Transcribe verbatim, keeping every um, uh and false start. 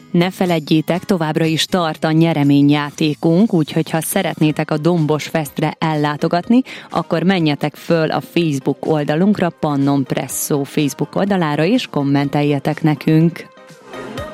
Ne feledjétek, továbbra is tart a nyereményjátékunk, úgyhogy ha szeretnétek a Dombos Festre ellátogatni, akkor menjetek föl a Facebook oldalunkra, Pannon Presso Facebook oldalára, és kommenteljetek nekünk.